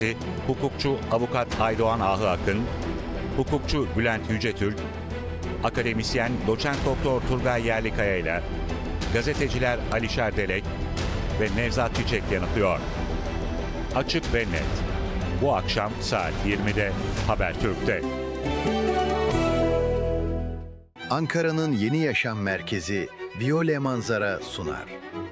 hukukçu avukat Aydoğan Ahı Akın, hukukçu Bülent Yücetürk, akademisyen doçent doktor Turgay Yerlikaya ile gazeteciler Alişer Delek ve Nevzat Çiçek yanıtlıyor. Açık ve net. Bu akşam saat 20'de Habertürk'te. Ankara'nın yeni yaşam merkezi Viyole Manzara sunar.